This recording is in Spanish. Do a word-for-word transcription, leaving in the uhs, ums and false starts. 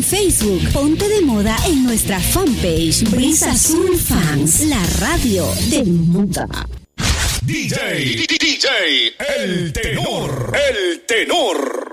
Facebook. Ponte de moda en nuestra fanpage Brisa Azul Fans, la radio de moda. D J, D J, el tenor, el tenor.